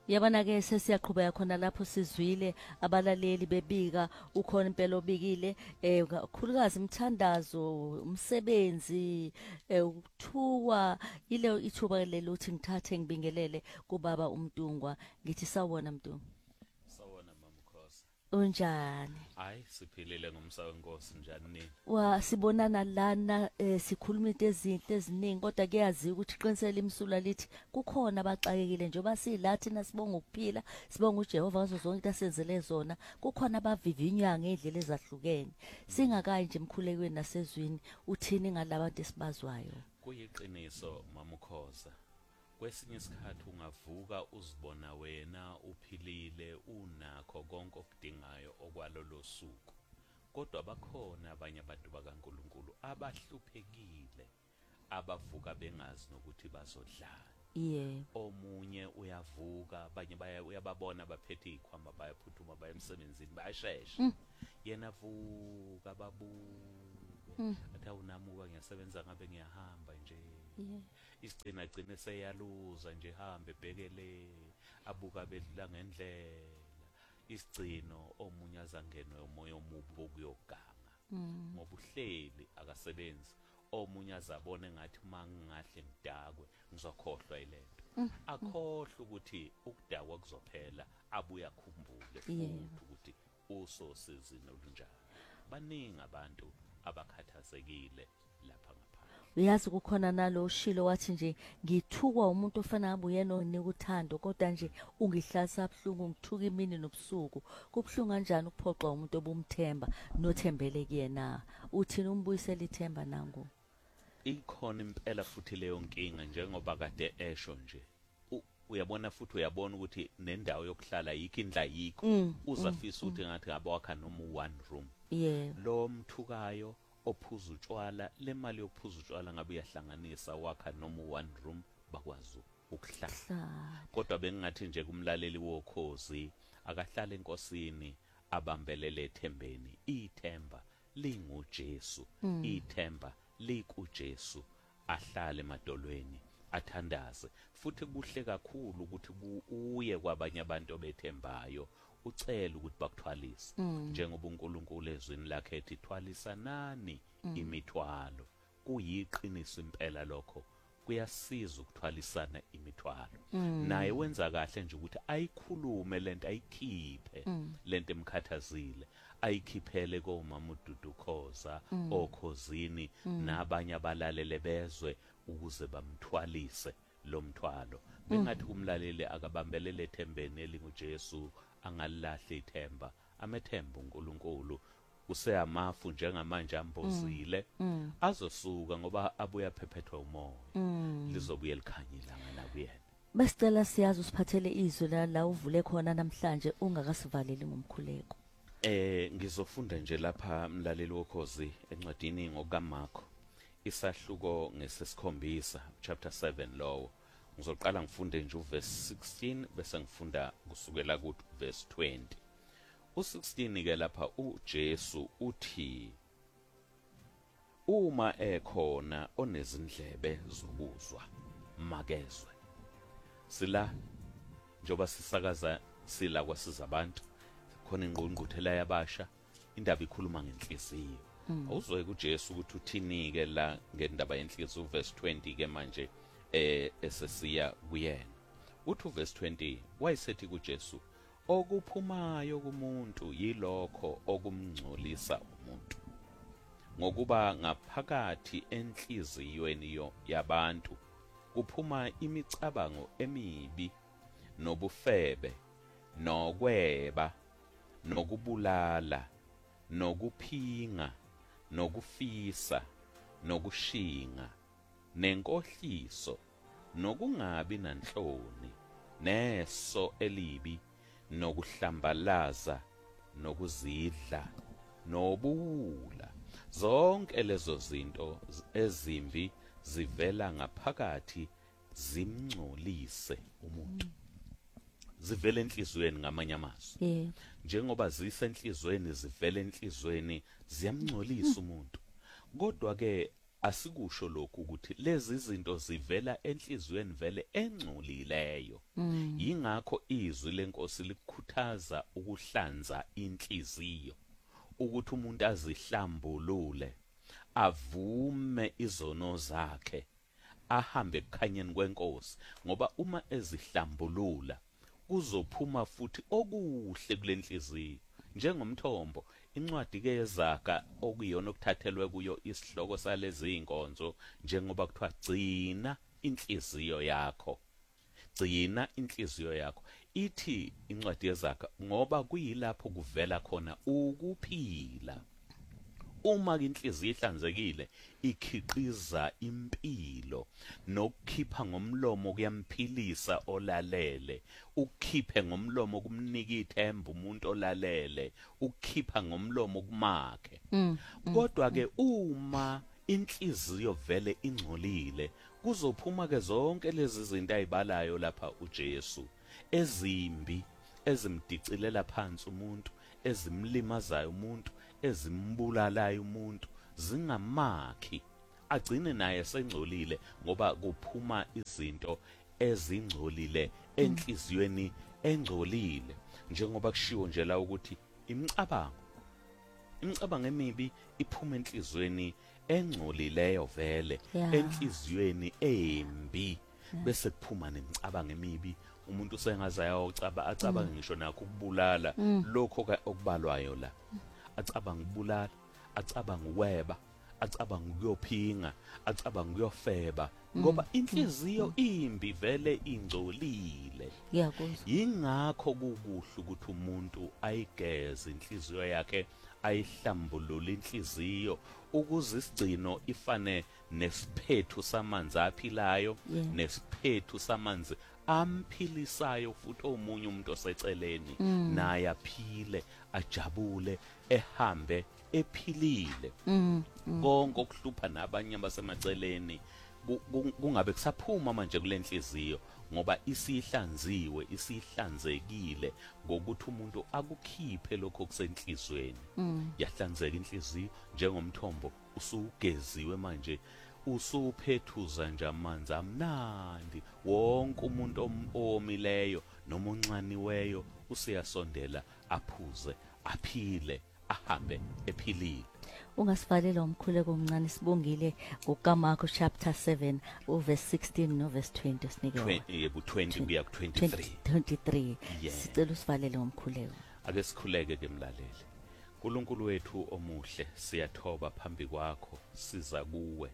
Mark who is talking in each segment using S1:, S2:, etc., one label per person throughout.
S1: Yabona ke sesiyaqhubeka khona lapho sizwile abalaleli bebika ukhona impela obikile kakhulukazi umthandazo umsebenzi ukuthuwa ile ithuba lelo uthi ngithathe ngibingelele kubaba uMtungwa ngithi sawona Mtungwa
S2: Sawona Mamukhosi.
S1: unjani
S2: Hayi siphilile ngomsa wenkosi njani nini?
S1: wa sibonana lana sikhuluma into ezinhle eziningi kodwa kuyaziwa ukuthi qinisele imsula lithi kukhona abaxakekile njengoba silathi nasibonga ukuphila sibonga uJehova ngazo zonke into asenzele zona kukhona abavivinywa ngendlela ezahlukene singakayi nje emkhulekweni nasezwini uthini ngalabantu esibazwayo
S2: Kuyiqiniso Mamukhosi. Kwesinye isikhathi ungavuka uzibona wena uphilile unakho konke okudingayo okwalolo suku. Kodwa bakhona abanye abantu bakaNkuluNkulu abahluphekile abavuka bengazi nokuthi bazodlala. Omunye uyavuka abanye uyababona baphethe izikhwama bayaphuthuma baya emsebenzini bayashesha. Yena vuka babuke. Athi awunamuka ngiyasebenza ngabe ngiyahamba nje. Isigcina seyaluza nje hambe bhekele abuka bedlula ngendlela. Isigcino omunye azangenwe umoya omubi wokuyoganga. Ngoba uhleli akasebenzi. Omunye azabona ngathi mangahle ngidakwe ngizokhohlwa ilento. Akhohlwa ukuthi ukudakwa kuzophela abuya akhumbule futhi ukuthi usosizini olunjani. Baningi abantu abakhathazekile lapha ngaphandle.
S1: uyazi kukhona nalo shilo wathi nje ngithukwa umuntu ofana ngabe uyena onika uthando kodwa nje ungihlalisa abhlungu ngithuka imini nobusuku kubhlungu kanjani ukuphoqa umuntu obumthemba nothembele kuyena uthini umbuyisela ithemba nangu
S2: Ikhona impela futhi leyo nkinga njengoba kade esho nje. Uyabona futhi uyabona ukuthi nendawo yokuhlala yikho indla yikho uzafisa ukuthi ngathi ngabe wakha noma one room. Lo mthukayo ophuza utshwala le mali yophuza utshwala ngabe uyahlanganisa wakha noma one room bakwazi ukuhlala. Kodwa bengingathi nje kumlaleli wokhozi akahlala enkosini abambelele ethembeni. Ithemba linguJesu. Ithemba likuJesu ahlale emadolweni athandaze futhi kuhle kakhulu ukuthi uye kwabanye abantu obethembayo ucela ukuthi bakuthwalise njengoba uNkulunkulu ezwini lakhe ethi thwalisanani imithwalo kuyiqiniso impela lokho kuyasiza ukuthwalisana imithwalo naye wenza kahle nje ukuthi ayikhulume lento ayikhiphe lento emkhathazile ayikhiphele koMama uDudukhoza okhozini nabanye abalalele bezwe ukuze bamthwalise lo mthwalo. Bengathi kumlaleli akabambelele ethembeni elinguJesu angalilahli ithemba amethemba uNkulunkulu useyamafu njengamanje ambozile azosuka ngoba abuya phephethwa umoya lizobuye likhanye ilanga la kuyena.
S1: Besicela siyazi usiphathele izwi la uvule khona namhlanje ungakasivaleli ngomkhuleko.
S2: Ngizofunda nje lapha mlaleli wokhozi encwadini ngokaMarko isahluko ngesesikhombisa chapter 7 lowo ngizoqala ngifunde nje uverse 16 bese ngifunda kusukela ku verse 20. U16 ke lapha uJesu uthi uma ekhona onezindlebe zokuzwa makezwe. Sila njoba sisakaza sila kwasiza abantu khona ingqungquthela yabasha indaba ikhuluma ngenhliziyo. Awuzwe kuJesu ukuthi uthini ke la ngendaba yenhliziyo verse 20 ke manje esesiya kuyena. Uthi verse 20 wayesethi kuJesu okuphumayo kumuntu yilokho okumngcolisa umuntu. Ngokuba ngaphakathi enhliziyweni yabantu kuphuma imicabango emibi nobufebe nokweba nokubulala nokuphinga nokufisa nokushinga nenkohliso nokungabi nanhloni neso elibi nokuhlambalaza nokuzidla nobuwula. Zonke lezo zinto ezimbi zivela ngaphakathi zimngcolise umuntu. Zivela enhlizweni ngamanye amazwi. Njengoba zisenhlizweni zivela enhlizweni ziyamngcolisa umuntu. Kodwa ke asikusho lokhu ukuthi lezi zinto zivela enhlizweni vele engcolileyo. Yingakho izwi lenkosi likhuthaza ukuhlanza inhliziyo, ukuthi umuntu azihlambulule, avume izono zakhe, ahambe ekukhanyeni kwenkosi, ngoba uma ezihlambulula kuzophuma futhi okuhle kulenhliziyo njengomthombo. Incwadi ke yezaga okuyona okuthathelwe kuyo isihloko salezi inkonzo, njengoba kuthiwa gcina inhliziyo yakho, gcina inhliziyo yakho. Ithi incwadi yezaga ngoba kuyilapho kuvela khona ukuphila. Uma inhliziyo ihlanzekile ikhiqiza impilo, nokukhipha ngomlomo kuyamphilisa olalele, ukukhiphe ngomlomo kumnika ithemba umuntu olalele, ukukhipha ngomlomo kumakhe. Kodwa ke uma inhliziyo vele ingcolile, kuzophuma ke zonke lezi zinto ayibalayo lapha uJesu, ezimbi, ezimdicilela phansi umuntu, ezimlimazayo umuntu, ezimbulalayo umuntu, zingamakhi, agcine naye sengcolile, ngoba kuphuma izinto ezingcolile enhliziyweni engcolile. Njengoba kushiwo nje la ukuthi imicabango emibi iphuma enhliziyweni engcolileyo vele, enhliziyweni embi, bese kuphuma nemicabango emibi. Umuntu sengaze acabange ngisho nakho ukubulala, lokho okubalwayo la, acabanga ukubulala, acabanga ukweba, acabanga ukuyophinga, acabanga ukuyofeba, ngoba inhliziyo imbi vele ingcolile. Yingakho kukuhle ukuthi umuntu ayigeze inhliziyo yakhe, ayihlambulule inhliziyo, ukuze isigcino ifane nesiphethu samanzi aphilayo, nesiphethu samanzi amphilisayo futhi omunye umuntu oseceleni naye aphile, ajabule, ehambe ephilile. Konke okuhlupha nabanye abasemaceleni kungabe kusaphuma manje kule nhliziyo, ngoba isihlanziwe, isihlanzekile, ngokuthi umuntu akukhiphe lokho kusenhlizweni. Yahlanzeka inhliziyo njengomthombo, usugeziwe manje, usuphethuza nje amanzi amnandi. Wonke umuntu owomileyo noma onxaniweyo usiyasondela, aphuze, aphile, ahambe ephilile.
S1: Ungasivalela umkhuleko omncane sibongile ngokaMarko chapter 7 verse 16 no verse 20 sinike
S2: yebo 20 kuya ku
S1: 23. Sicela usivalele ngomkhuleko.
S2: Ake sikhuleke ke mlaleli. uNkulunkulu wethu omuhle, siyathoba phambi kwakho, siza kuwe.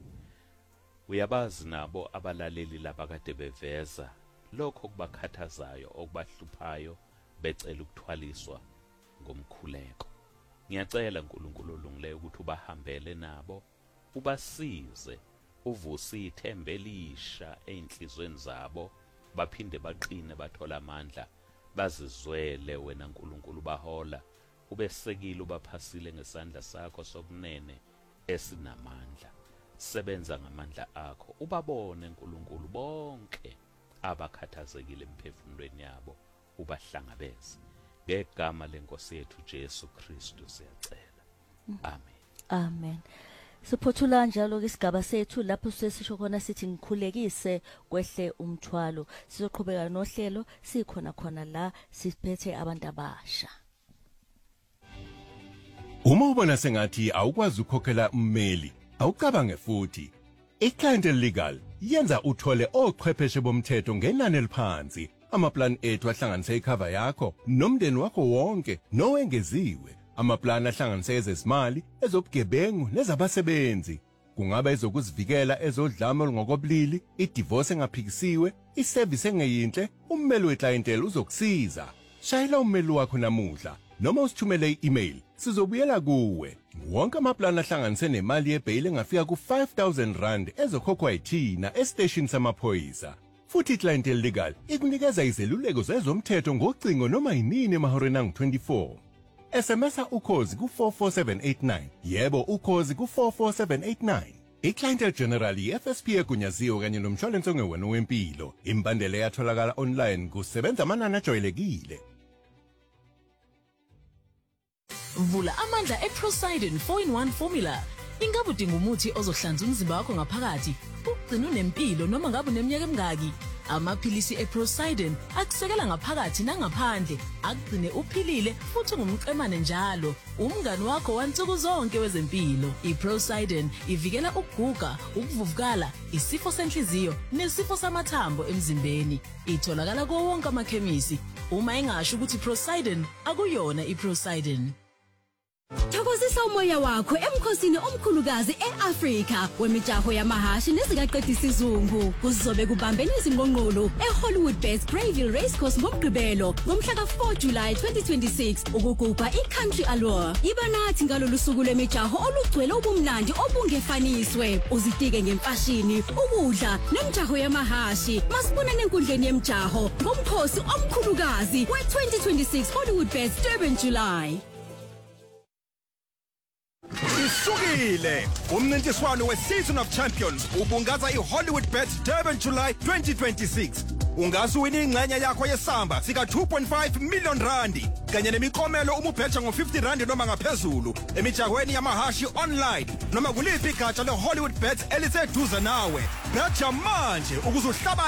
S2: Uyabazi nabo abalaleli laba kade beveza lokho kubakhathazayo, okubahluphayo, becela ukuthwaliswa ngomkhuleko. Ngiyacela uNkulunkulu olungileyo ukuthi ubahambele nabo, ubasize, uvuse ithemba elisha einhlizweni zabo, baphinde baqine, bathola amandla, bazizwele wena Nkulunkulu bahola, ubesekile, ubaphasile ngesandla sakho sokunene esinamandla. Sebenza ngamandla akho, ubabone Nkulunkulu bonke abakhathazekile emphefumulweni yabo, ubahlangabeze. Ngegama lenkosi yethu Jesu Kristu siyacela. Amen.
S1: Amen. Siphothula njalo ke isigaba sethu lapho sesisho khona sithi ngikhulekise kwehle umthwalo. Sizoqhubeka nohlelo sikhona la siphethe abantu abasha.
S3: Uma ubona sengathi awukwazi ukukhokhela ummeli, awucabange futhi. iClientele Legal yenza uthole ochwepheshe bomthetho ngenani eliphansi. Amaplan ethu ahlanganisa icover yakho nomndeni wakho wonke nowengeziwe. Amaplan ahlanganisa ezezimali, ezobugebengu nezabasebenzi. Kungaba ezokuzivikela, ezodlame olungokobulili, idivorce engaphikisiwe, iservice engeyinhle, ummeli weClientele uzokusiza. Shayela ummeli wakho namuhla noma usithumele i-email, sizobuyela kuwe. Wonke amaplan ahlanganise nemali yebail engafika ku-R5,000 rand ezokhokhwa yithina esiteshini samaphoyisa. Futhi iClientele Legal ikunikeza izeluleko zezomthetho ngocingo noma yinini emahoreni angu-24. SMSa ukhozi ku44789. Yebo, ukhozi ku44789. iClientele General FSP egunyaziwe kanye nomshwalense ongewona wempilo. Imbandela yatholakala online kusebenza amanani ajwayelekile.
S4: Vula amandla eProsident 4-in-1 formula. Ingabe udinga umuthi ozohlanza umzimba wakho ngaphakathi ugcina unempilo noma ngabe uneminyaka emingaki? Amaphilisi eProsidin akusekela ngaphakathi nangaphandle akugcine uphilile futhi ungumqemane njalo umngani wakho wansuku zonke wezempilo. iProsidin ivikela ukuguga, ukuvuvukala, isifo senhliziyo nesifo samathambo emzimbeni. Itholakala kuwo wonke amakhemisi. Uma engasho ukuthi iProsidin akuyona iProsidin.
S5: Thokozisa umoya wakho emkhosini omkhulukazi eAfrika wemijaho yamahashi nezikaqedisi izungu. Kuzobe kubambene izingqongqolo eHollywood Best Greyville Racecourse ngoMgqibelo ngomhla ka4 July 2026 ukugubha iCountry Allure. Iba nathi ngalolu suku lwemijaho olugcwele ubumnandi obungefaniswe. Uzitike ngemfashini, ukudla nemijaho yamahashi. Masibonane enkundleni yemijaho ngomkhosi omkhulukazi we2026 Hollywood Best Durban July.
S6: Isukile umncintiswano weSeason of Champions ubungaza iHollywood Bet Durban July 2026. Ungasuwina ingxenye yakho yesamba sika 2.5 million rand kanye nemiklomelo umubheja ngo50 rand noma ngaphezulu emijahweni yamahashi online noma kuliphi igatsha leHollywood Bet eliseduze nawe. Betha manje ukuzuhlaba